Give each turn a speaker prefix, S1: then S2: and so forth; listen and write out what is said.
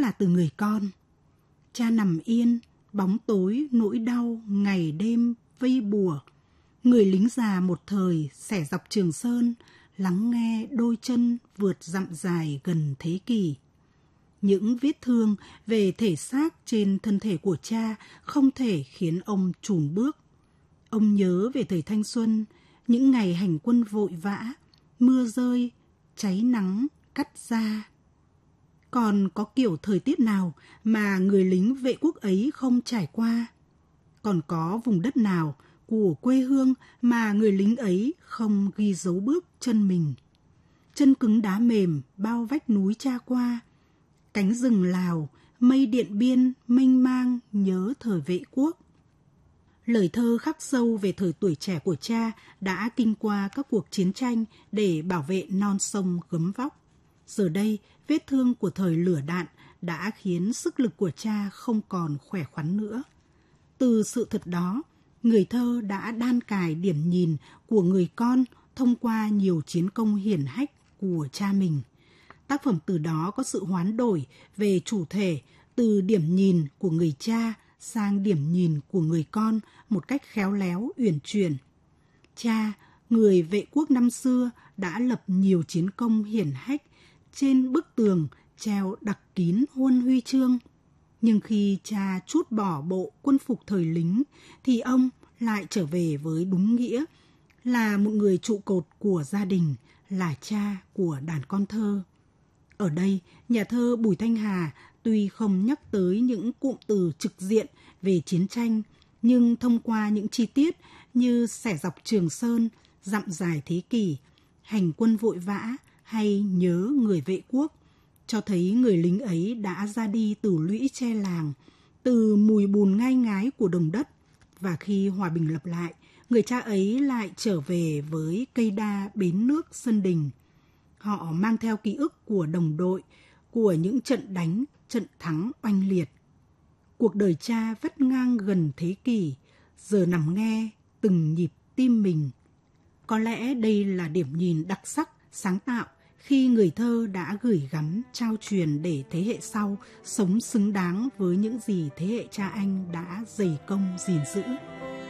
S1: là từ người con. Cha nằm yên, bóng tối, nỗi đau, ngày đêm, vây bùa. Người lính già một thời xẻ dọc Trường Sơn, lắng nghe đôi chân vượt dặm dài gần thế kỷ. Những vết thương về thể xác trên thân thể của cha không thể khiến ông chùn bước. Ông nhớ về thời thanh xuân, những ngày hành quân vội vã, mưa rơi, cháy nắng, cắt da. Còn có kiểu thời tiết nào mà người lính vệ quốc ấy không trải qua? Còn có vùng đất nào của quê hương mà người lính ấy không ghi dấu bước chân mình? Chân cứng đá mềm bao vách núi cha qua, cánh rừng Lào, mây Điện Biên mênh mang nhớ thời vệ quốc. Lời thơ khắc sâu về thời tuổi trẻ của cha đã kinh qua các cuộc chiến tranh để bảo vệ non sông gấm vóc. Giờ đây, vết thương của thời lửa đạn đã khiến sức lực của cha không còn khỏe khoắn nữa. Từ sự thật đó, người thơ đã đan cài điểm nhìn của người con thông qua nhiều chiến công hiển hách của cha mình. Tác phẩm từ đó có sự hoán đổi về chủ thể từ điểm nhìn của người cha sang điểm nhìn của người con một cách khéo léo, uyển chuyển. Cha, người vệ quốc năm xưa, đã lập nhiều chiến công hiển hách, trên bức tường treo đặc kín huân huy chương. Nhưng khi cha trút bỏ bộ quân phục thời lính, thì ông lại trở về với đúng nghĩa, là một người trụ cột của gia đình, là cha của đàn con thơ. Ở đây, nhà thơ Bùi Thanh Hà tuy không nhắc tới những cụm từ trực diện về chiến tranh, nhưng thông qua những chi tiết như xẻ dọc Trường Sơn, dặm dài thế kỷ, hành quân vội vã hay nhớ người vệ quốc, cho thấy người lính ấy đã ra đi từ lũy tre làng, từ mùi bùn ngai ngái của đồng đất, và khi hòa bình lập lại, người cha ấy lại trở về với cây đa bến nước sân đình. Họ mang theo ký ức của đồng đội, của những trận đánh, trận thắng oanh liệt. Cuộc đời cha vắt ngang gần thế kỷ, giờ nằm nghe từng nhịp tim mình. Có lẽ đây là điểm nhìn đặc sắc, sáng tạo khi người thơ đã gửi gắm trao truyền để thế hệ sau sống xứng đáng với những gì thế hệ cha anh đã dày công gìn giữ.